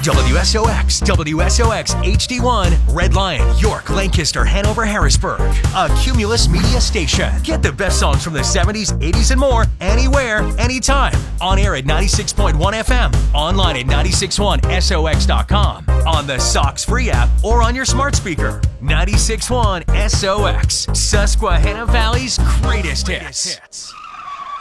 WSOX, WSOX HD1, Red Lion, York, Lancaster, Hanover, Harrisburg. A Cumulus Media station. Get the best songs from the 70s, 80s, and more anywhere, anytime. On air at 96.1 FM, online at 961sox.com, on the Sox free app, or on your smart speaker. 96.1 SOX, Susquehanna Valley's greatest hits.